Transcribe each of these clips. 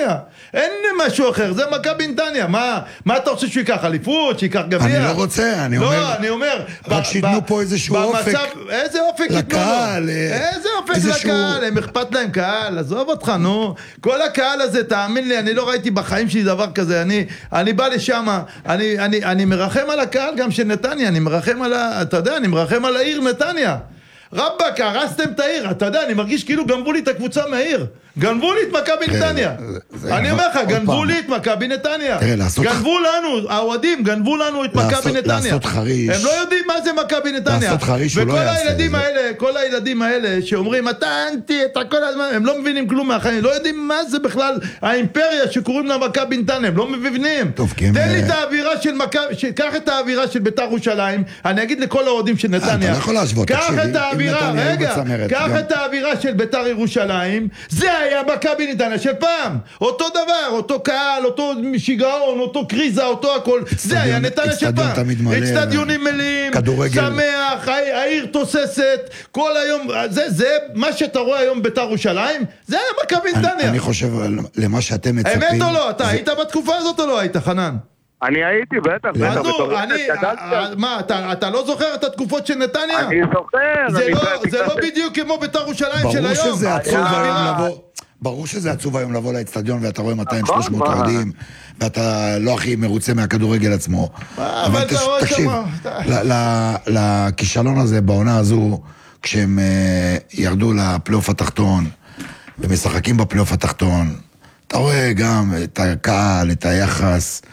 נתניה. אין משהו אחר, זה מכבי נתניה. מה אתה רוצה שהוא ייקח? אליפות, שייקח גביע? אני לא רוצה, אני אומר... לא, אני אומר... רק שיתנו פה איזשהו אופק. איזה אופק יתנו לו? איזה אופק לקהל? הם אכפת להם קהל, עזוב אותך, נו. כל הקהל הזה, תאמין לי, אני לא ראיתי בחיים שלי דבר כזה. אני בא לשם, אני מרחם על הקהל גם של נתניה, אני מרחם על אתה יודע, אני מרחם על העיר נתניה. רבק, הרסתם את העיר, אתה יודע, אני מרגיש כאילו גנבו לי את הקבוצה מהעיר. גנבו לי את מכבי נתניה. אני אומר לך, גנבו לי את מכבי נתניה. גנבו לנו, האוהדים גנבו לנו את מכבי נתניה. לעשות חריש. הם לא יודעים מה זה מכבי נתניה. לעשות חריש הוא לא יעשה. כל הילדים האלה שאומרים, אתה אנטי, אתה כל הזמן, הם לא מבינים כלום מהחיים, לא יודעים מה זה בכלל האימפריה שקוראים לה מכבי נתניה, הם לא מבינים. תן לי את האווירה של מכבי, קח את האווירה של בית"ר ירושלים, אני אגיד לכל האוהדים של נתניה. קח את האווירה, רגע, קח את האווירה של בית"ר ירושלים, זה היה מכבי נתניה של פעם, אותו דבר, אותו קהל, אותו שיגעון, אותו קריזה, אותו הכל, זה היה נתניה של פעם, אצטדיונים מלאים, שמח, העיר תוססת, כל היום, זה מה שאתה רואה היום בית"ר ירושלים, זה היה מכבי נתניה. אני חושב למה שאתם מצפים. אמת או לא? אתה היית בתקופה הזאת או לא היית, חנן? אני הייתי, בטח. מה, אתה לא זוכר את התקופות של נתניה? אני זוכר. זה לא בדיוק כמו בית"ר ירושלים של היום. ברור שזה עצוב היום לבוא לאצטדיון ואתה רואה 200-300 אוהדים ואתה לא הכי מרוצה מהכדורגל עצמו. אבל תקשיב, לכישלון הזה בעונה הזו, כשהם ירדו לפלייאוף התחתון ומשחקים בפלייאוף התחתון, אתה רואה גם את הקהל, את היחס,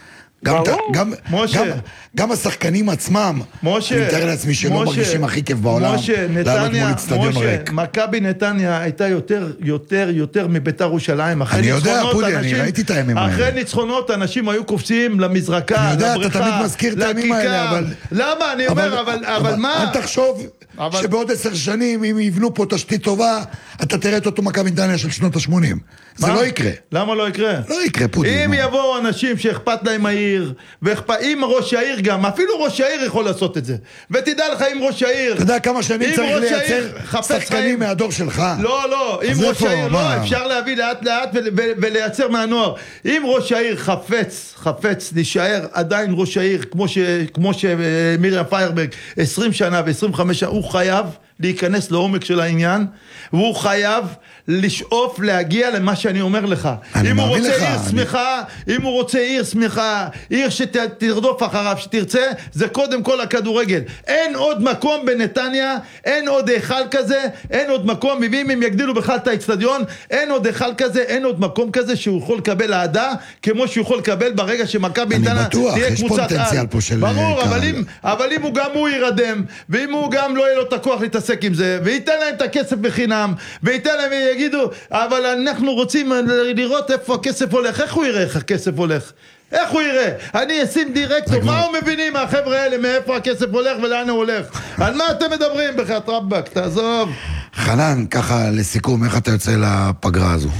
גם השחקנים עצמם, אני מתאר לעצמי שלא מרגישים הכי כיף בעולם, לעלות מול אצטדיון ריק. מכבי נתניה הייתה יותר מבית"ר ירושלים. אני יודע, פודי, אני ראיתי את הימים האלה. אחרי ניצחונות אנשים היו קופצים למזרקה, לבריכה, אני יודע, אתה תמיד מזכיר את הימים האלה, אבל... למה? אני אומר, אבל מה? אל תחשוב שבעוד 10 שנים, אם יבנו פה תשתית טובה, אתה תראה את אותו מכבי נתניה של שנות ה-80. זה לא יקרה. למה לא יקרה? לא יקרה, פודי. אם יבואו אנשים שאכפת להם העיר, אם ראש העיר גם, אפילו ראש העיר יכול לעשות את זה. ותדע לך, אם ראש העיר... אתה יודע כמה שנים צריך לייצר שחקנים מהדור שלך? לא, אם ראש העיר לא, אפשר להביא לאט לאט ולייצר מהנוער. אם ראש העיר חפץ, נשאר עדיין ראש העיר, כמו שמיריה פיירברג, 20 שנה ו-25 שנה, הוא חייב להיכנס לעומק של העניין, והוא חייב לשאוף להגיע למה שאני אומר לך. אם הוא רוצה עיר שמחה, אם הוא רוצה עיר שמחה, עיר שתרדוף אחריו, שתרצה, זה קודם כל הכדורגל. אין עוד מקום בנתניה, אין עוד היכל כזה, אין עוד מקום, ואם הם יגדילו בכלל את האצטדיון, אין עוד היכל כזה, אין עוד מקום כזה שהוא יכול לקבל אהדה, כמו שהוא יכול לקבל ברגע שמכבי נתניה תהיה קבוצת על. ברור, אבל אם הוא גם הוא ירדם, ואם הוא גם לא יהיה לו את הכוח להתעסק עם זה, וייתן להם את הכסף בחינם, וייתן להם ויגידו, אבל אנחנו רוצים לראות איפה הכסף הולך. איך הוא יראה איך הכסף הולך? איך הוא יראה? אני אשים דירקטור, מה הוא מבינים מהחבר'ה האלה, מאיפה הכסף הולך ולאן הוא הולך? על מה אתם מדברים בחת רבק? תעזוב. חנן, ככה לסיכום, איך אתה יוצא לפגרה הזו?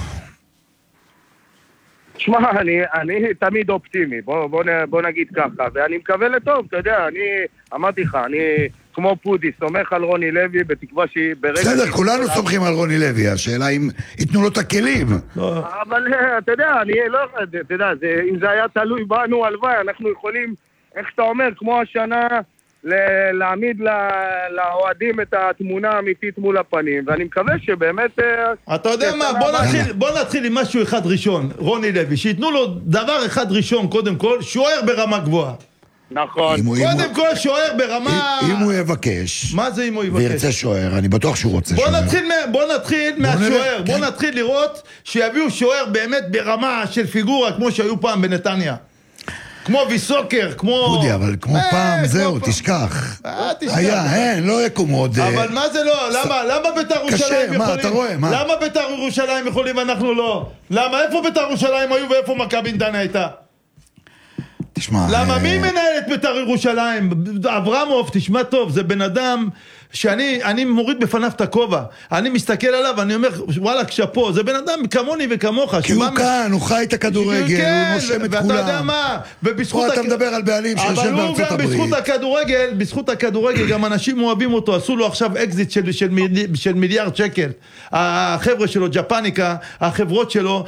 שמע, אני תמיד אופטימי, בוא נגיד ככה, ואני מקווה לטוב, אתה יודע, אני אמרתי לך, אני כמו פודי, סומך על רוני לוי, בתקווה שהיא ברגע... בסדר, כולנו סומכים על רוני לוי, השאלה אם ייתנו לו את הכלים. אבל אתה יודע, אתה יודע, אם זה היה תלוי בנו, הלוואי, אנחנו יכולים, איך שאתה אומר, כמו השנה, להעמיד לאוהדים את התמונה האמיתית מול הפנים, ואני מקווה שבאמת... אתה יודע מה, בוא נתחיל עם משהו אחד ראשון, רוני לוי, שיתנו לו דבר אחד ראשון, קודם כל, שוער ברמה גבוהה. נכון. קודם כל שוער ברמה... אם הוא יבקש. מה זה אם הוא יבקש? וירצה שוער, אני בטוח שהוא רוצה שוער. בוא נתחיל מהשוער, בוא נתחיל לראות שיביאו שוער באמת ברמה של פיגורה, כמו שהיו פעם בנתניה. כמו ויסוקר, כמו... פודי, אבל כמו פעם, זהו, תשכח. היה, לא יקום עוד... אבל מה זה לא? למה בית"ר ירושלים יכולים? מה, אתה רואה? למה בית"ר ירושלים יכולים ואנחנו לא? למה? איפה בית"ר ירושלים היו ואיפה מכבי נתניה הייתה? תשמע... למה? מי מנהל את בית"ר ירושלים? אברמוב, תשמע טוב, זה בן אדם שאני מוריד בפניו את הכובע. אני מסתכל עליו, אני אומר, וואלה, כשפה, זה בן אדם כמוני וכמוך. כי הוא כאן, הוא חי את הכדורגל, הוא נושם את כולם. ואתה יודע מה? פה אתה מדבר על בעלים שיושב בארצות הברית. אבל הוא גם בזכות הכדורגל, גם אנשים אוהבים אותו, עשו לו עכשיו אקזיט של מיליארד שקל. החבר'ה שלו, ג'פניקה, החברות שלו,